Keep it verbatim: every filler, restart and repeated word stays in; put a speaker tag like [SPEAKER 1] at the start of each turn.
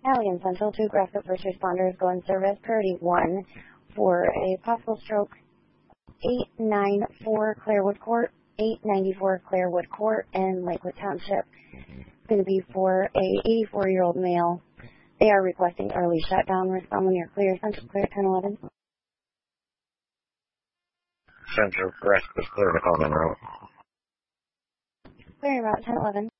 [SPEAKER 1] Alien Central, two aggressive first responders go in service. Priority one for a possible stroke. eight ninety-four Clairwood Court, eight ninety-four Clairwood Court in Lakewood Township. It's going to be for a eighty-four-year-old male. They are requesting early shutdown. Respond when you're clear. Central clear, ten eleven.
[SPEAKER 2] Central Crest is clear to call in route.
[SPEAKER 1] Clearing route ten eleven.